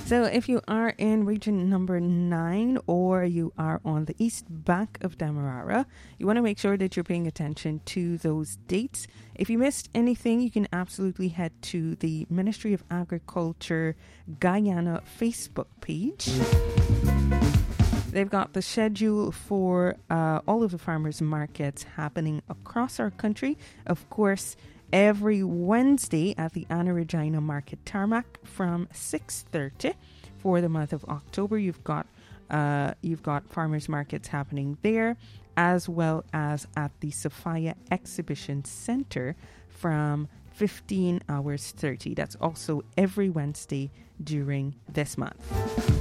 So if you are in region number 9 or you are on the east bank of Demerara, you want to make sure that you're paying attention to those dates. If you missed anything, you can absolutely head to the Ministry of Agriculture Guyana Facebook page. They've got the schedule for all of the farmers markets happening across our country. Of course, every Wednesday at the Anna Regina Market Tarmac from 6:30 for the month of October. You've got farmers markets happening there, as well as at the Sophia Exhibition Center from 15 hours 30. That's also every Wednesday during this month.